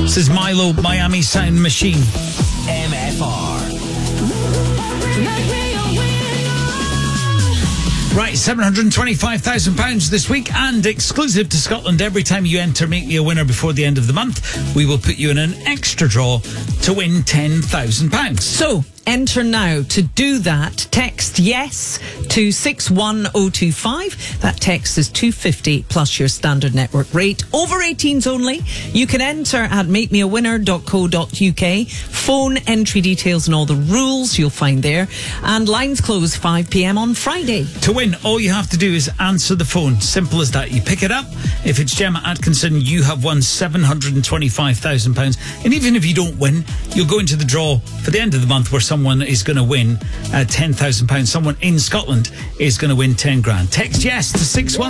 This is Milo, Miami Sound Machine. MFR. Right, £725,000 this week, and exclusive to Scotland. Every time you enter Make Me a Winner before the end of the month, we will put you in an extra draw to win £10,000. So, enter now. To do that, text yes to 61025. That text is $2.50 plus your standard network rate. Over 18s only. You can enter at makemeawinner.co.uk. Phone entry details and all the rules you'll find there. And lines close 5 p.m. on Friday. To win, all you have to do is answer the phone. Simple as that. You pick it up. If it's Gemma Atkinson, you have won £725,000. And even if you don't win, you'll go into the draw for the end of the month where someone is going to win £10,000. Someone in Scotland is going to win 10 grand. Text yes to 61025.